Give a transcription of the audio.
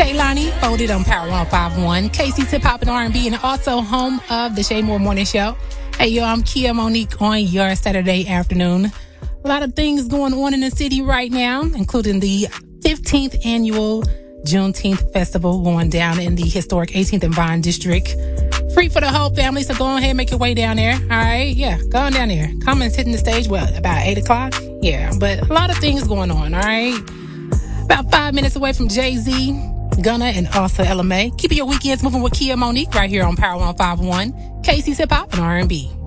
Taylani, folded on Power 105.1. Casey's Hip Hop and R&B, and also home of the Shay Moore Morning Show. Hey, yo, I'm Kia Monique on your Saturday afternoon. A lot of things going on in the city right now, including the 15th annual Juneteenth Festival going down in the historic 18th and Vine District. Free for the whole family, so go ahead and make your way down there. All right, yeah, go on down there. Come and sit in the stage, about 8 o'clock? Yeah, but a lot of things going on, all right? About 5 minutes away from Jay-Z, Gunna, and also LMA. Keep your weekends moving with Kia Monique right here on Power 105.1, Casey's Hip Hop and R&B.